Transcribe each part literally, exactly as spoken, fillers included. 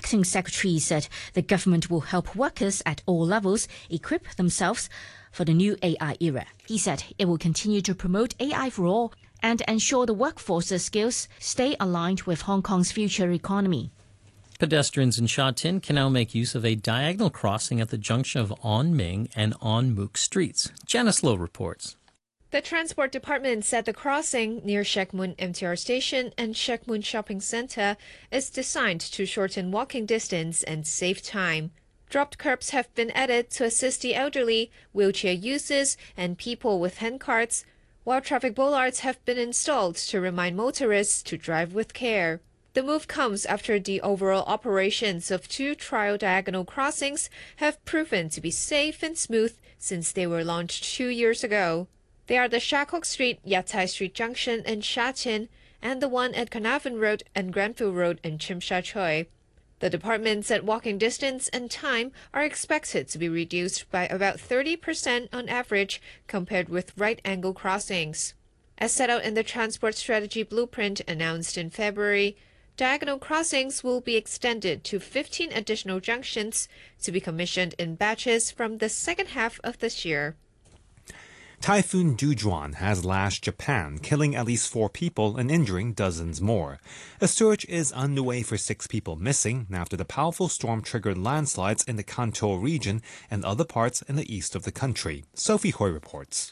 acting secretary said the government will help workers at all levels equip themselves for the new A I era. He said it will continue to promote A I for all and ensure the workforce's skills stay aligned with Hong Kong's future economy. Pedestrians in Sha Tin can now make use of a diagonal crossing at the junction of On Ming and On Mook streets. Janice Lowe reports. The Transport Department said the crossing near Shek Mun M T R Station and Shek Mun Shopping Centre is designed to shorten walking distance and save time. Dropped curbs have been added to assist the elderly, wheelchair users, and people with handcarts, while traffic bollards have been installed to remind motorists to drive with care. The move comes after the overall operations of two trial diagonal crossings have proven to be safe and smooth since they were launched two years ago. They are the Sha Kok Street, Yatai Street Junction in Sha Tin, and the one at Carnarvon Road and Granville Road in Tsim Sha Tsui. The department said walking distance and time are expected to be reduced by about thirty percent on average compared with right-angle crossings. As set out in the Transport Strategy Blueprint announced in February, diagonal crossings will be extended to fifteen additional junctions to be commissioned in batches from the second half of this year. Typhoon Dujuan has lashed Japan, killing at least four people and injuring dozens more. A search is underway for six people missing after the powerful storm triggered landslides in the Kanto region and other parts in the east of the country. Sophie Hui reports.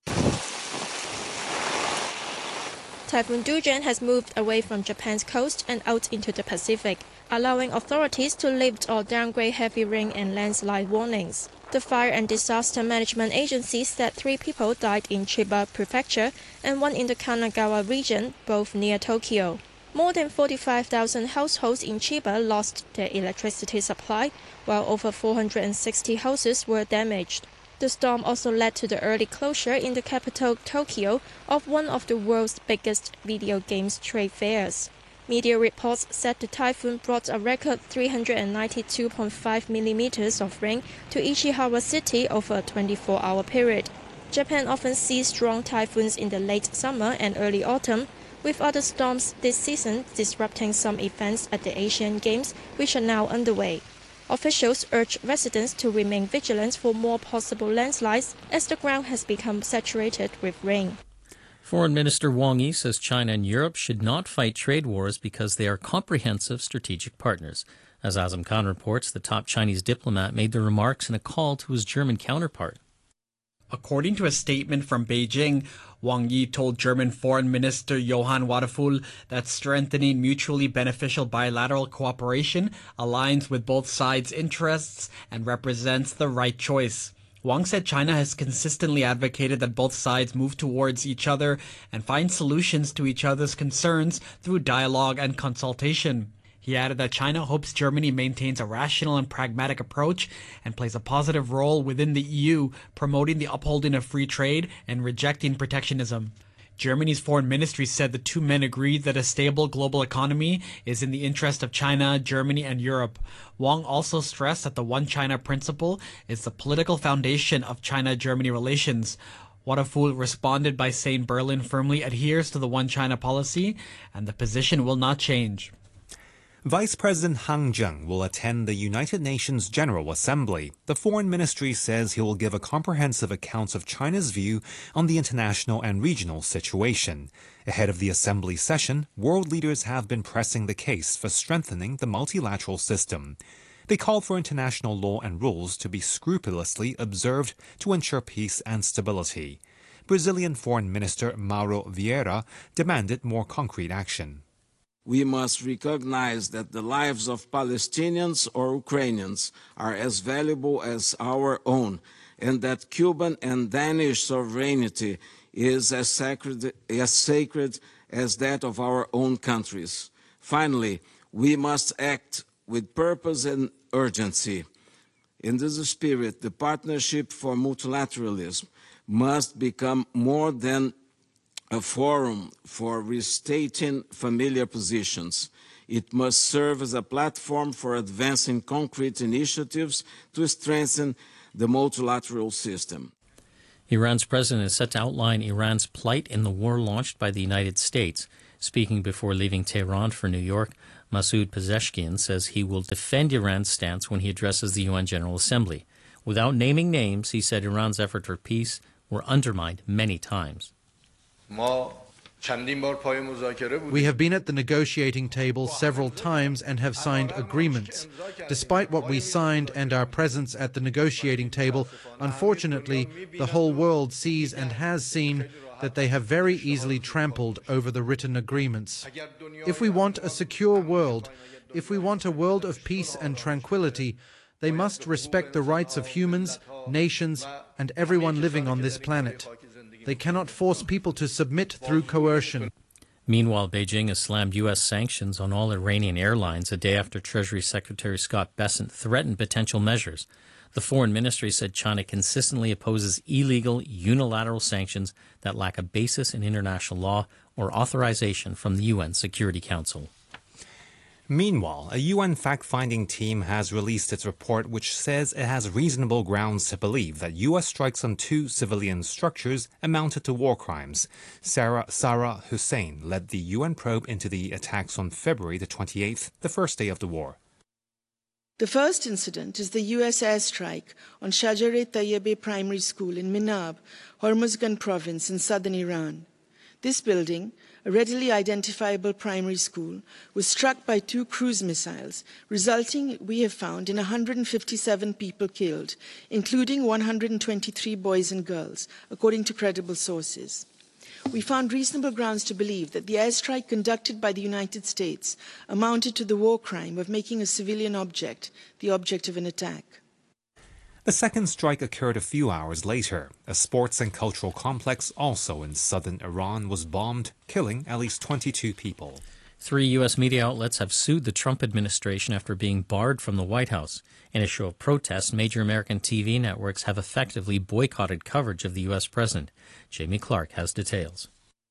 Typhoon Dujuan has moved away from Japan's coast and out into the Pacific, allowing authorities to lift or downgrade heavy rain and landslide warnings. The Fire and Disaster Management Agency said three people died in Chiba Prefecture and one in the Kanagawa region, both near Tokyo. More than forty-five thousand households in Chiba lost their electricity supply, while over four hundred sixty houses were damaged. The storm also led to the early closure in the capital, Tokyo, of one of the world's biggest video games trade fairs. Media reports said the typhoon brought a record three hundred ninety-two point five millimeters of rain to Ishikawa City over a twenty-four hour period. Japan often sees strong typhoons in the late summer and early autumn, with other storms this season disrupting some events at the Asian Games, which are now underway. Officials urge residents to remain vigilant for more possible landslides as the ground has become saturated with rain. Foreign Minister Wang Yi says China and Europe should not fight trade wars because they are comprehensive strategic partners. As Azam Khan reports, the top Chinese diplomat made the remarks in a call to his German counterpart. According to a statement from Beijing, Wang Yi told German Foreign Minister Johann Wadephul that strengthening mutually beneficial bilateral cooperation aligns with both sides' interests and represents the right choice. Wang said China has consistently advocated that both sides move towards each other and find solutions to each other's concerns through dialogue and consultation. He added that China hopes Germany maintains a rational and pragmatic approach and plays a positive role within the E U, promoting the upholding of free trade and rejecting protectionism. Germany's foreign ministry said the two men agreed that a stable global economy is in the interest of China, Germany, and Europe. Wang also stressed that the One China principle is the political foundation of China-Germany relations. Wadephul responded by saying Berlin firmly adheres to the One China policy and the position will not change. Vice President Han Zheng will attend the United Nations General Assembly. The Foreign Ministry says he will give a comprehensive account of China's view on the international and regional situation. Ahead of the Assembly session, world leaders have been pressing the case for strengthening the multilateral system. They called for international law and rules to be scrupulously observed to ensure peace and stability. Brazilian Foreign Minister Mauro Vieira demanded more concrete action. We must recognize that the lives of Palestinians or Ukrainians are as valuable as our own, and that Cuban and Danish sovereignty is as sacred, as sacred as that of our own countries. Finally, we must act with purpose and urgency. In this spirit, the Partnership for Multilateralism must become more than a forum for restating familiar positions. It must serve as a platform for advancing concrete initiatives to strengthen the multilateral system. Iran's president is set to outline Iran's plight in the war launched by the United States. Speaking before leaving Tehran for New York, Masoud Pezeshkian says he will defend Iran's stance when he addresses the U N General Assembly. Without naming names, he said Iran's efforts for peace were undermined many times. We have been at the negotiating table several times and have signed agreements. Despite what we signed and our presence at the negotiating table, unfortunately, the whole world sees and has seen that they have very easily trampled over the written agreements. If we want a secure world, if we want a world of peace and tranquility, they must respect the rights of humans, nations, and everyone living on this planet. They cannot force people to submit through coercion. Meanwhile, Beijing has slammed U S sanctions on all Iranian airlines a day after Treasury Secretary Scott Bessent threatened potential measures. The Foreign Ministry said China consistently opposes illegal, unilateral sanctions that lack a basis in international law or authorization from the U N Security Council. Meanwhile, a U N fact-finding team has released its report which says it has reasonable grounds to believe that U S strikes on two civilian structures amounted to war crimes. Sarah, Sarah Hussein led the U N probe into the attacks on February the twenty-eighth, the first day of the war. The first incident is the U S airstrike on Shajar-e-Tayyebe Primary School in Minab, Hormuzgan province in southern Iran. This building, a readily identifiable primary school, was struck by two cruise missiles, resulting, we have found, in one hundred fifty-seven people killed, including one hundred twenty-three boys and girls, according to credible sources. We found reasonable grounds to believe that the airstrike conducted by the United States amounted to the war crime of making a civilian object the object of an attack. The second strike occurred a few hours later. A sports and cultural complex also in southern Iran was bombed, killing at least twenty-two people. Three U S media outlets have sued the Trump administration after being barred from the White House. In a show of protest, major American T V networks have effectively boycotted coverage of the U S president. Jamie Clark has details.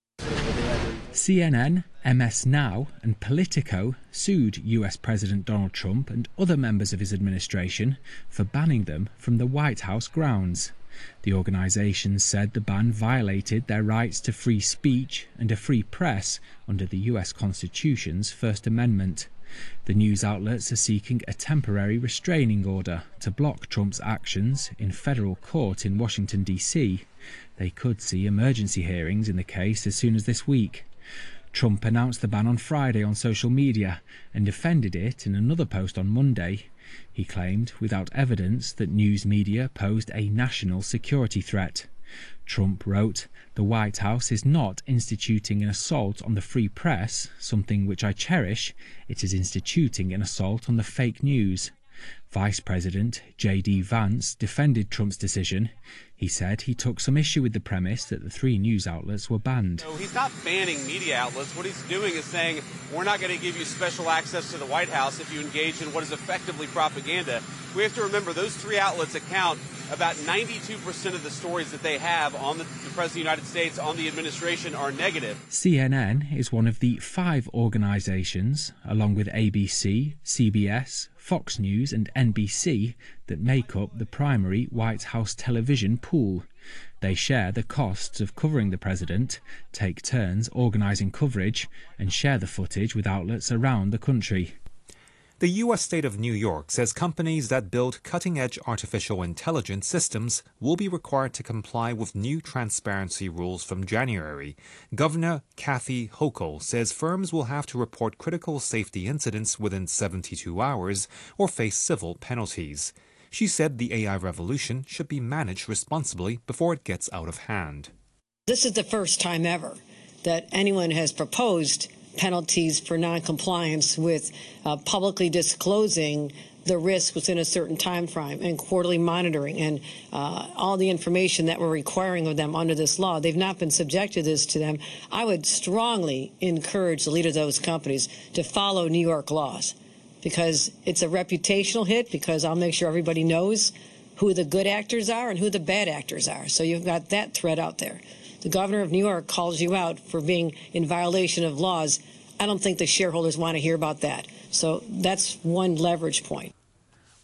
C N N, M S Now and Politico sued U S President Donald Trump and other members of his administration for banning them from the White House grounds. The organisations said the ban violated their rights to free speech and a free press under the U S Constitution's First Amendment. The news outlets are seeking a temporary restraining order to block Trump's actions in federal court in Washington, D C. They could see emergency hearings in the case as soon as this week. Trump announced the ban on Friday on social media and defended it in another post on Monday. He claimed, without evidence, that news media posed a national security threat. Trump wrote, "The White House is not instituting an assault on the free press, something which I cherish. It is instituting an assault on the fake news." Vice President J D Vance defended Trump's decision. He said he took some issue with the premise that the three news outlets were banned. So he's not banning media outlets. What he's doing is saying, we're not going to give you special access to the White House if you engage in what is effectively propaganda. We have to remember those three outlets account about ninety-two percent of the stories that they have on the, the President of the United States, on the administration, are negative. C N N is one of the five organisations, along with A B C, C B S, Fox News and N B C, that make up the primary White House television pool. They share the costs of covering the president, take turns organising coverage, and share the footage with outlets around the country. The U S state of New York says companies that build cutting-edge artificial intelligence systems will be required to comply with new transparency rules from January. Governor Kathy Hochul says firms will have to report critical safety incidents within seventy-two hours or face civil penalties. She said the A I revolution should be managed responsibly before it gets out of hand. This is the first time ever that anyone has proposed penalties for noncompliance with uh, publicly disclosing the risk within a certain time frame and quarterly monitoring and uh, all the information that we're requiring of them under this law. They've not been subjected to this to them. I would strongly encourage the leaders of those companies to follow New York laws, because it's a reputational hit, because I'll make sure everybody knows who the good actors are and who the bad actors are. So you've got that threat out there. The governor of New York calls you out for being in violation of laws. I don't think the shareholders want to hear about that. So that's one leverage point.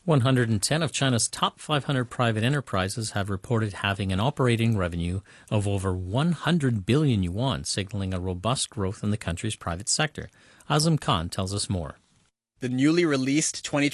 one hundred ten of China's top five hundred private enterprises have reported having an operating revenue of over one hundred billion yuan, signaling a robust growth in the country's private sector. Azam Khan tells us more. The newly released twenty